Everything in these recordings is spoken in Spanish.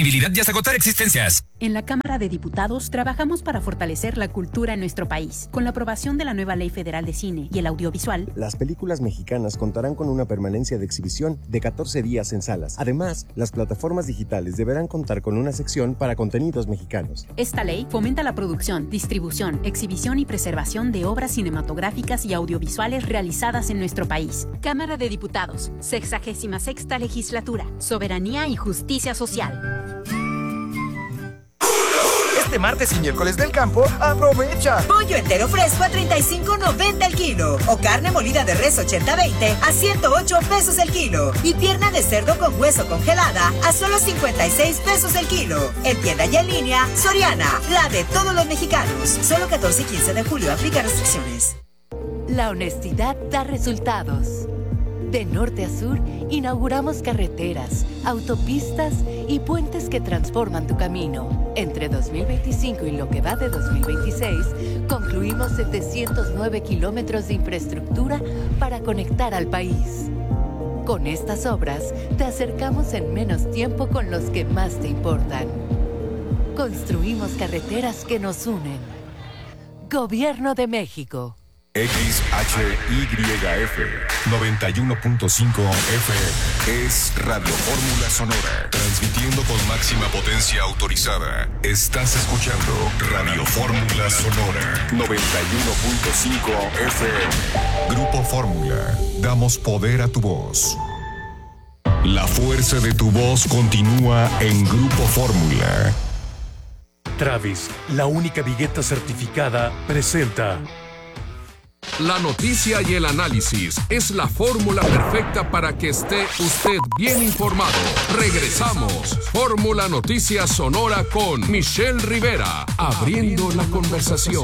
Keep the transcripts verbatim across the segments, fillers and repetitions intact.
y hasta agotar existencias. En la Cámara de Diputados trabajamos para fortalecer la cultura en nuestro país. Con la aprobación de la nueva Ley Federal de Cine y el Audiovisual, las películas mexicanas contarán con una permanencia de exhibición de catorce días en salas. Además, las plataformas digitales deberán contar con una sección para contenidos mexicanos. Esta ley fomenta la producción, distribución, exhibición y preservación de obras cinematográficas y audiovisuales realizadas en nuestro país. Cámara de Diputados, sexagésima sexta legislatura, soberanía y justicia social. Este martes y miércoles del campo, aprovecha. Pollo entero fresco a treinta y cinco noventa el kilo. O carne molida de res ochenta veinte a ciento ocho pesos el kilo. Y pierna de cerdo con hueso congelada a solo cincuenta y seis pesos el kilo. En tienda y en línea, Soriana, la de todos los mexicanos. Solo catorce y quince de julio, aplica restricciones. La honestidad da resultados. De norte a sur, inauguramos carreteras, autopistas y puentes que transforman tu camino. Entre dos mil veinticinco y lo que va de dos mil veintiséis, concluimos setecientos nueve kilómetros de infraestructura para conectar al país. Con estas obras, te acercamos en menos tiempo con los que más te importan. Construimos carreteras que nos unen. Gobierno de México. X H Y F noventa y uno punto cinco F M es Radio Fórmula Sonora, transmitiendo con máxima potencia autorizada. Estás escuchando Radio Fórmula Sonora noventa y uno punto cinco F M. Grupo Fórmula, damos poder a tu voz. La fuerza de tu voz continúa en Grupo Fórmula. Travis, la única vigueta certificada, presenta. La noticia y el análisis es la fórmula perfecta para que esté usted bien informado. Regresamos. Fórmula Noticias Sonora con Michelle Rivera, abriendo la conversación.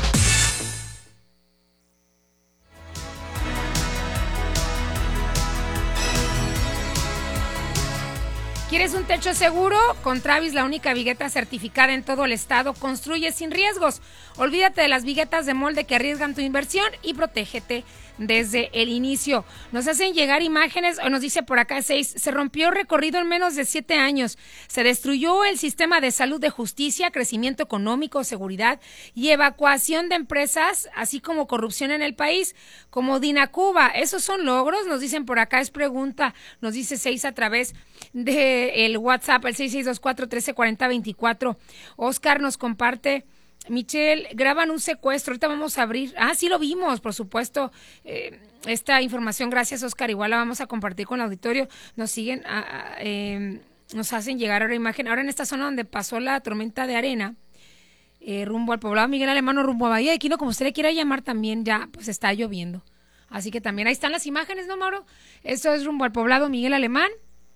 ¿Quieres un techo seguro? Con Travis, la única vigueta certificada en todo el estado, construye sin riesgos. Olvídate de las viguetas de molde que arriesgan tu inversión y protégete desde el inicio. Nos hacen llegar imágenes, o nos dice por acá seis, se rompió recorrido en menos de siete años. Se destruyó el sistema de salud de justicia, crecimiento económico, seguridad y evacuación de empresas, así como corrupción en el país, como Dinacuba. ¿Esos son logros? Nos dicen por acá, es pregunta, nos dice seis a través de el WhatsApp, el seis seis dos cuatro, uno tres cuatro cero dos cuatro. Oscar nos comparte, Michelle, graban un secuestro, ahorita vamos a abrir, ah, sí lo vimos, por supuesto, eh, esta información, gracias Oscar, igual la vamos a compartir con el auditorio, nos siguen, a, a, eh, nos hacen llegar ahora imagen, ahora en esta zona donde pasó la tormenta de arena, eh, rumbo al poblado Miguel Alemán o rumbo a Bahía de Quino, como usted le quiera llamar también, ya pues está lloviendo, así que también ahí están las imágenes, ¿no, Mauro? Eso es rumbo al poblado Miguel Alemán.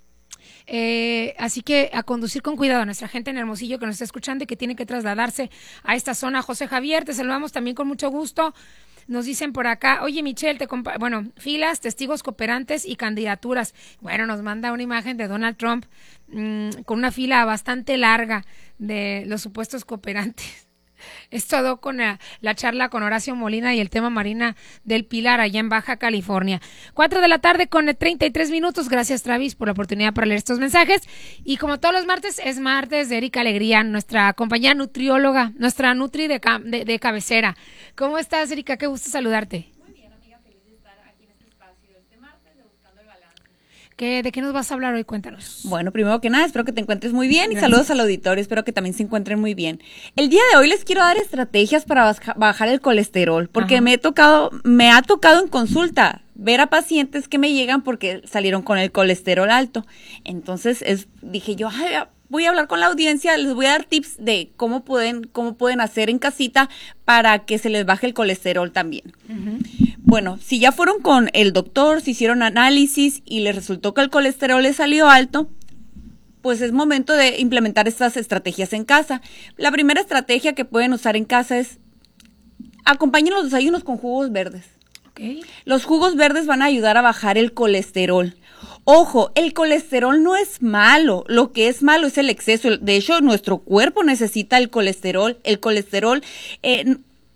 Eh, así que a conducir con cuidado a nuestra gente en Hermosillo que nos está escuchando y que tiene que trasladarse a esta zona. José Javier, te saludamos también con mucho gusto. Nos dicen por acá, oye Michelle, te compa- bueno, filas, testigos cooperantes y candidaturas. Bueno, nos manda una imagen de Donald Trump mmm, con una fila bastante larga de los supuestos cooperantes. Es todo con la, la charla con Horacio Molina y el tema Marina del Pilar allá en Baja California. Cuatro de la tarde con treinta y tres minutos. Gracias, Travis, por la oportunidad para leer estos mensajes. Y como todos los martes, es martes de Erika Alegría, nuestra compañera nutrióloga, nuestra nutri de, de, de cabecera. ¿Cómo estás, Erika? Qué gusto saludarte. Muy bien, amiga, feliz de estar aquí en este espacio este martes de Buscando el Balance. ¿Qué, ¿De qué nos vas a hablar hoy? Cuéntanos. Bueno, primero que nada, espero que te encuentres muy bien y Gracias. Saludos al auditorio, espero que también se encuentren muy bien. El día de hoy les quiero dar estrategias para baja, bajar el colesterol, porque Ajá. me he tocado, me ha tocado en consulta ver a pacientes que me llegan porque salieron con el colesterol alto. Entonces, es, dije yo, ay, voy a hablar con la audiencia, les voy a dar tips de cómo pueden, cómo pueden hacer en casita para que se les baje el colesterol también. Uh-huh. Bueno, si ya fueron con el doctor, si hicieron análisis y les resultó que el colesterol les salió alto, pues es momento de implementar estas estrategias en casa. La primera estrategia que pueden usar en casa es acompañen los desayunos con jugos verdes. Okay. Los jugos verdes van a ayudar a bajar el colesterol. Ojo, el colesterol no es malo, lo que es malo es el exceso. De hecho, nuestro cuerpo necesita el colesterol. El colesterol, eh,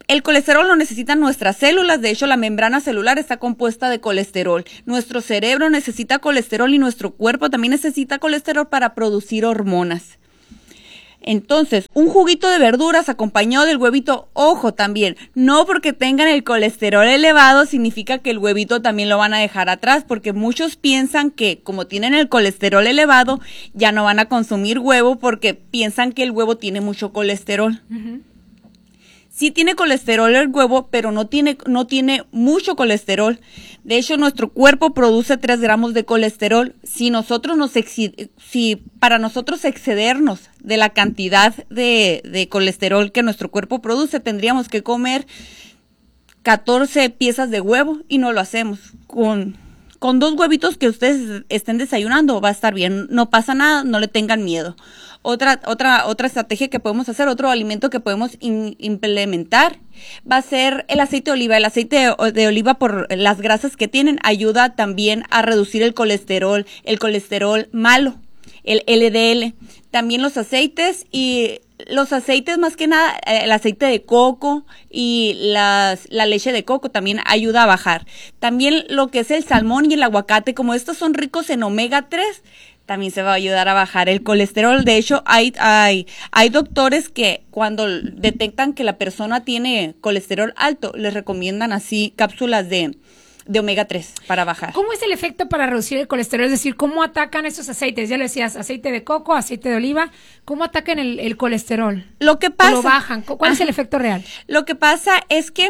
el colesterol lo necesitan nuestras células, de hecho la membrana celular está compuesta de colesterol. Nuestro cerebro necesita colesterol y nuestro cuerpo también necesita colesterol para producir hormonas. Entonces, un juguito de verduras acompañado del huevito, ojo también, no porque tengan el colesterol elevado significa que el huevito también lo van a dejar atrás, porque muchos piensan que como tienen el colesterol elevado, ya no van a consumir huevo porque piensan que el huevo tiene mucho colesterol. Uh-huh. Sí tiene colesterol el huevo, pero no tiene, no tiene mucho colesterol. De hecho, nuestro cuerpo produce tres gramos de colesterol. Si nosotros nos exi- si para nosotros excedernos de la cantidad de, de colesterol que nuestro cuerpo produce, tendríamos que comer catorce piezas de huevo y no lo hacemos. Con, con dos huevitos que ustedes estén desayunando va a estar bien. No pasa nada, no le tengan miedo. Otra, otra, otra estrategia que podemos hacer, otro alimento que podemos in, implementar, va a ser el aceite de oliva. El aceite de, de oliva, por las grasas que tienen, ayuda también a reducir el colesterol, el colesterol malo, el L D L. También los aceites y los aceites más que nada, el aceite de coco y las, la leche de coco también ayuda a bajar. También lo que es el salmón y el aguacate, como estos son ricos en omega tres, también se va a ayudar a bajar el colesterol. De hecho, hay, hay, hay doctores que cuando detectan que la persona tiene colesterol alto, les recomiendan así cápsulas de, de omega tres para bajar. ¿Cómo es el efecto para reducir el colesterol? Es decir, ¿cómo atacan esos aceites? Ya le decías, aceite de coco, aceite de oliva. ¿Cómo atacan el, el colesterol? Lo que pasa... ¿O lo bajan? ¿Cuál Ajá. es el efecto real? Lo que pasa es que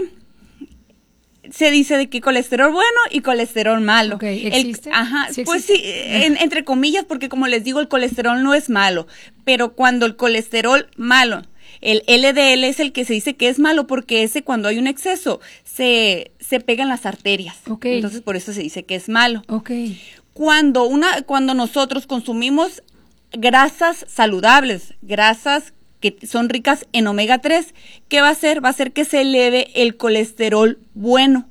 se dice de que colesterol bueno y colesterol malo. Okay, ¿existe? El, ajá, ¿Sí pues existe? sí, en, entre comillas, porque como les digo, el colesterol no es malo, pero cuando el colesterol malo, el L D L es el que se dice que es malo, porque ese cuando hay un exceso se, se pega en las arterias. Okay. Entonces por eso se dice que es malo. Okay. Cuando una, cuando nosotros consumimos grasas saludables, grasas que son ricas en omega tres, ¿qué va a hacer? Va a hacer que se eleve el colesterol bueno.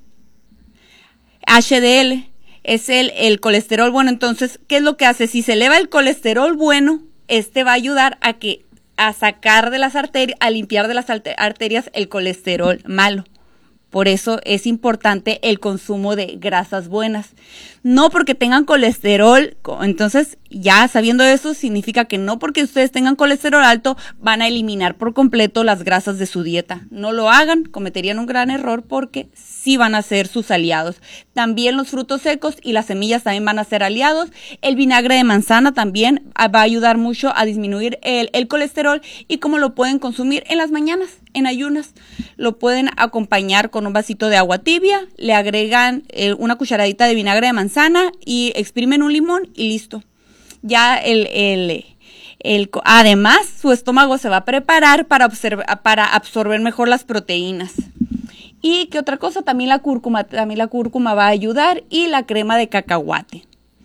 H D L es el, el colesterol bueno. Entonces, ¿qué es lo que hace? Si se eleva el colesterol bueno, este va a ayudar a que a sacar de las arterias, a limpiar de las arterias el colesterol malo. Por eso es importante el consumo de grasas buenas. No porque tengan colesterol, entonces ya sabiendo eso significa que no porque ustedes tengan colesterol alto van a eliminar por completo las grasas de su dieta. No lo hagan, cometerían un gran error porque sí van a ser sus aliados. También los frutos secos y las semillas también van a ser aliados. El vinagre de manzana también va a ayudar mucho a disminuir el, el colesterol. ¿Y cómo lo pueden consumir? En las mañanas, en ayunas. Lo pueden acompañar con un vasito de agua tibia, le agregan eh, una cucharadita de vinagre de manzana y exprimen un limón y listo. Ya el, el, el, además su estómago se va a preparar para, observar, para absorber mejor las proteínas. Y qué otra cosa, también la cúrcuma, también la cúrcuma va a ayudar, y la crema de cacahuate.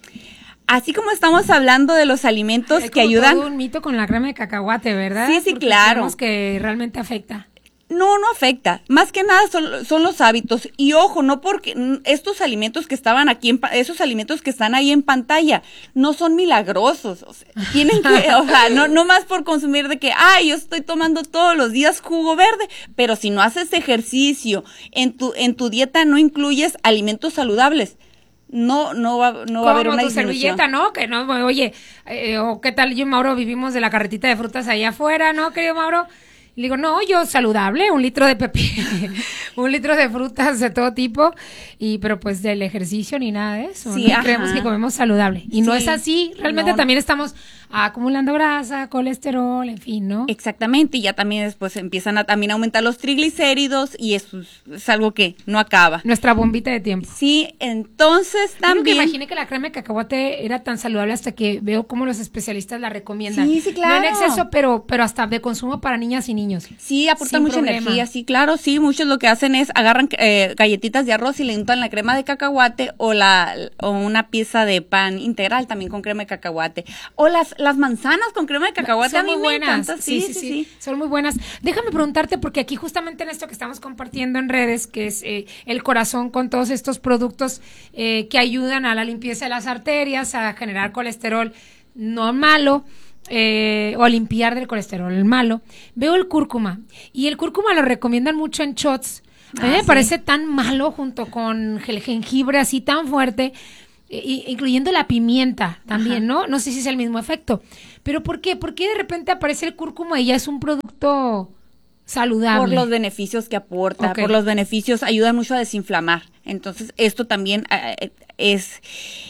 Así como estamos hablando de los alimentos Hay que ayudan. Todo un mito con la crema de cacahuate, ¿verdad? Sí, sí, Porque claro. sabemos que realmente afecta. No, no afecta. Más que nada son, son los hábitos. Y ojo, no porque estos alimentos que estaban aquí, en, esos alimentos que están ahí en pantalla, no son milagrosos. O sea, tienen que, o sea, no, no más por consumir de que, ay, yo estoy tomando todos los días jugo verde, pero si no haces ejercicio, en tu, en tu dieta no incluyes alimentos saludables, no, no va, no va a haber una tu disminución. servilleta, ¿no? Que no, oye, eh, o qué tal yo y Mauro vivimos de la carretita de frutas allá afuera, ¿no, querido Mauro? Le digo, no, yo saludable, un litro de pepino, un litro de frutas de todo tipo, y pero pues del ejercicio ni nada de eso. Sí, ¿no? ajá. Creemos que comemos saludable. Y sí, no es así, realmente no, también estamos acumulando grasa, colesterol, en fin, ¿no? Exactamente, y ya también después empiezan a también a aumentar los triglicéridos, y eso es, es algo que no acaba. Nuestra bombita de tiempo. Sí, entonces también. Yo me imaginé que la crema de cacahuate era tan saludable hasta que veo cómo los especialistas la recomiendan. Sí, sí, claro. No en exceso, pero, pero hasta de consumo para niñas y niños. Sí, aporta Sin mucha problema. energía, sí, claro, sí, muchos lo que hacen es agarran eh, galletitas de arroz y le untan la crema de cacahuate, o la o una pieza de pan integral también con crema de cacahuate, o las las manzanas con crema de cacahuate. Son a mí muy me buenas. encanta, Sí sí, sí, sí, son muy buenas. Déjame preguntarte, porque aquí justamente en esto que estamos compartiendo en redes, que es eh, el corazón con todos estos productos eh, que ayudan a la limpieza de las arterias, a generar colesterol no malo, eh, o a limpiar del colesterol el malo, veo el cúrcuma. Y el cúrcuma lo recomiendan mucho en shots. A mí ah, me sí. parece tan malo junto con el jengibre así tan fuerte, eh, incluyendo la pimienta también, Ajá. ¿no? No sé si es el mismo efecto. ¿Pero por qué? ¿Por qué de repente aparece el cúrcuma y ya es un producto saludable? Por los beneficios que aporta, okay. por los beneficios, ayuda mucho a desinflamar. Entonces, esto también eh, es,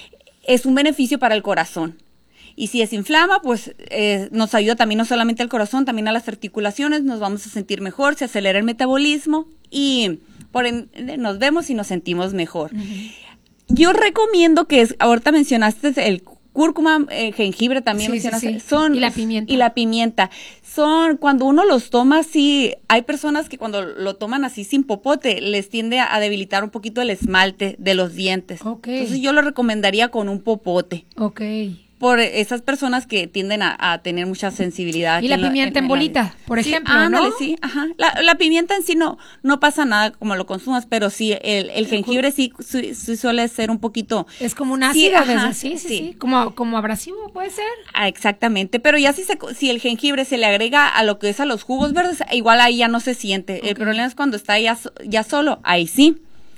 es un beneficio para el corazón. Y si desinflama, pues eh, nos ayuda también no solamente al corazón, también a las articulaciones, nos vamos a sentir mejor, se acelera el metabolismo y por ende nos vemos y nos sentimos mejor. Uh-huh. Yo recomiendo que, es, ahorita mencionaste el cúrcuma, eh, jengibre también sí, mencionaste, sí, sí. son... Y la pimienta. Y la pimienta. Son, cuando uno los toma así, hay personas que cuando lo toman así sin popote, les tiende a debilitar un poquito el esmalte de los dientes. Okay. Entonces yo lo recomendaría con un popote. Ok. Por esas personas que tienden a, a tener mucha sensibilidad. Y la pimienta en, en bolita, la, por sí, ejemplo, ándale, ¿no? Sí, ajá. La, la pimienta en sí no, no pasa nada como lo consumas, pero sí, el, el jengibre sí, sí, sí suele ser un poquito... Es como un ácido, sí, ajá, sí, sí, sí. sí. Como, como abrasivo, ¿puede ser? Ah, exactamente, pero ya si, se, si el jengibre se le agrega a lo que es a los jugos verdes, igual ahí ya no se siente. Okay. El problema es cuando está ya, ya solo, ahí sí.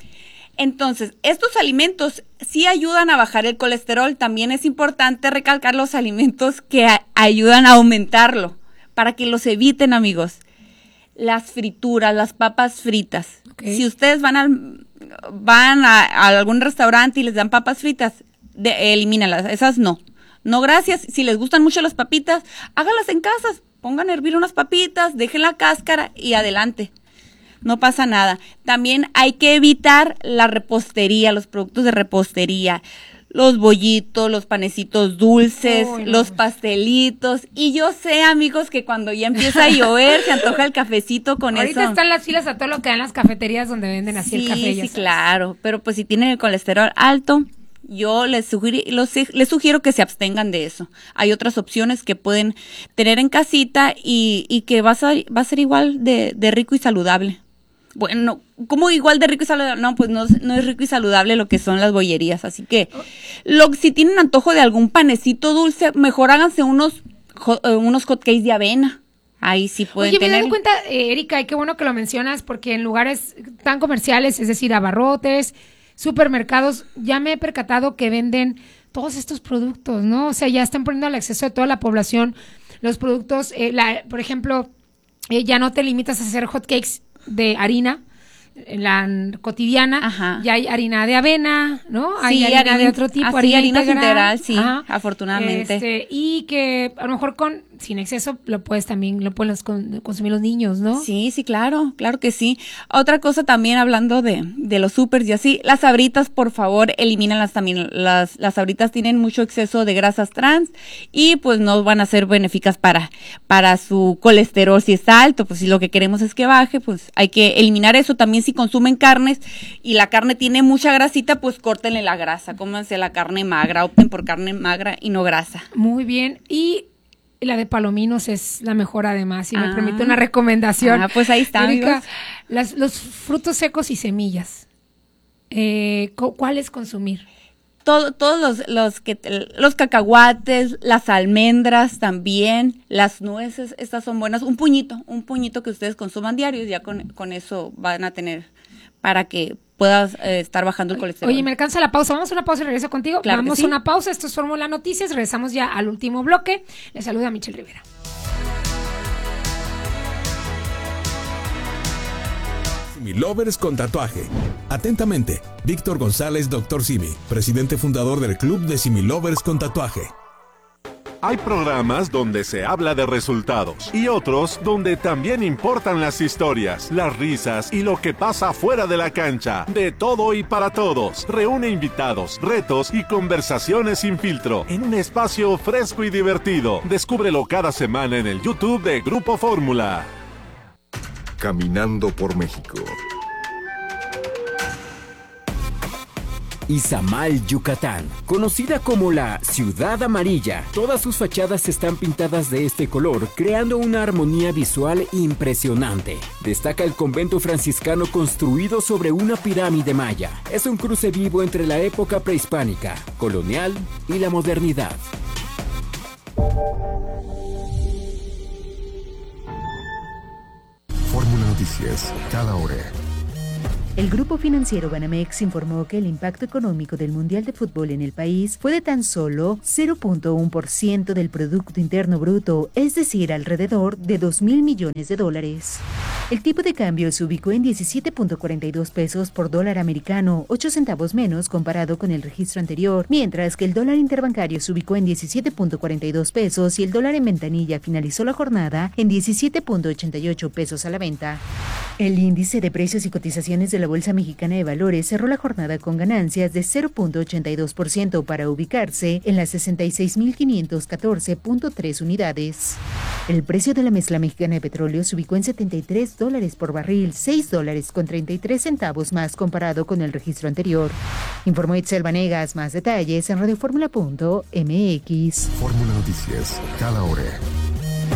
Entonces, estos alimentos sí ayudan a bajar el colesterol. También es importante recalcar los alimentos que a- ayudan a aumentarlo, para que los eviten, amigos. Las frituras, las papas fritas. Okay. Si ustedes van, al, van a, a algún restaurante y les dan papas fritas, de, elimínalas, esas no. No, gracias. Si les gustan mucho las papitas, háganlas en casa. Pongan a hervir unas papitas, dejen la cáscara y adelante. No pasa nada. También hay que evitar la repostería, los productos de repostería, los bollitos, los panecitos dulces, oh, no. los pastelitos. Y yo sé, amigos, que cuando ya empieza a llover, se antoja el cafecito con Ahorita eso. Ahorita están las filas a todo lo que dan las cafeterías donde venden así sí, el café. Sí, sí, claro. Pero pues si tienen el colesterol alto, yo les sugiero, los, les sugiero que se abstengan de eso. Hay otras opciones que pueden tener en casita y, y que va a ser, va a ser igual de, de rico y saludable. Bueno, ¿cómo igual de rico y saludable? No, pues no, no es rico y saludable lo que son las bollerías. Así que, lo, si tienen antojo de algún panecito dulce, mejor háganse unos, unos hotcakes de avena. Ahí sí pueden Oye, tener. me doy cuenta, eh, Erika, y qué bueno que lo mencionas, porque en lugares tan comerciales, es decir, abarrotes, supermercados, ya me he percatado que venden todos estos productos, ¿no? O sea, ya están poniendo al acceso de toda la población los productos. Eh, la, por ejemplo, eh, ya no te limitas a hacer hotcakes de harina, la cotidiana, Ajá. ya hay harina de avena, ¿no? Hay sí, harina, harina de otro tipo, así, harina, harina integral, integral, sí, Ajá. afortunadamente. Este, y que a lo mejor con sin exceso lo puedes también, lo pueden consumir los niños, ¿no? Sí, sí, claro, claro que sí. Otra cosa también, hablando de, de los supers y así, las sabritas, por favor, elimínenlas también. Las, las sabritas tienen mucho exceso de grasas trans y pues no van a ser benéficas para, para su colesterol si está alto. Pues si lo que queremos es que baje, pues hay que eliminar eso. También si consumen carnes y la carne tiene mucha grasita, pues córtenle la grasa, cómanse la carne magra, opten por carne magra y no grasa. Muy bien, y la de palominos es la mejor además, si ah, me permite una recomendación. Ah, pues ahí está, Erika, las, los frutos secos y semillas, eh, ¿cuáles consumir? Todo, todos los, los, que, los cacahuates, las almendras también, las nueces, estas son buenas. Un puñito, un puñito que ustedes consuman diario y ya con, con eso van a tener para que puedas eh, estar bajando el colesterol. Oye, me alcanza la pausa. Vamos a una pausa y regreso contigo. Claro Vamos sí. a una pausa. Esto es Fórmula Noticias. Regresamos ya al último bloque. Les saluda Michelle Rivera. Similovers con tatuaje. Atentamente, Víctor González, doctor Simi, presidente fundador del Club de Similovers con tatuaje. Hay programas donde se habla de resultados y otros donde también importan las historias, las risas y lo que pasa fuera de la cancha. De todo y para todos. Reúne invitados, retos y conversaciones sin filtro en un espacio fresco y divertido. Descúbrelo cada semana en el YouTube de Grupo Fórmula. Caminando por México. Izamal, Yucatán, conocida como la Ciudad Amarilla. Todas sus fachadas están pintadas de este color, creando una armonía visual impresionante. Destaca el convento franciscano construido sobre una pirámide maya. Es un cruce vivo entre la época prehispánica, colonial y la modernidad. Fórmula Noticias, cada hora. El Grupo Financiero Banamex informó que el impacto económico del Mundial de Fútbol en el país fue de tan solo cero punto uno por ciento del Producto Interno Bruto, es decir, alrededor de dos mil millones de dólares. El tipo de cambio se ubicó en diecisiete punto cuarenta y dos pesos por dólar americano, ocho centavos menos comparado con el registro anterior, mientras que el dólar interbancario se ubicó en diecisiete punto cuarenta y dos pesos y el dólar en ventanilla finalizó la jornada en diecisiete punto ochenta y ocho pesos a la venta. El índice de precios y cotizaciones de la Bolsa Mexicana de Valores cerró la jornada con ganancias de cero punto ochenta y dos por ciento para ubicarse en las sesenta y seis mil quinientos catorce punto tres unidades. El precio de la mezcla mexicana de petróleo se ubicó en setenta y tres dólares por barril, seis dólares con treinta y tres centavos más comparado con el registro anterior. Informó Itzel Vanegas. Más detalles en radioformula punto m x. Fórmula Noticias, cada hora.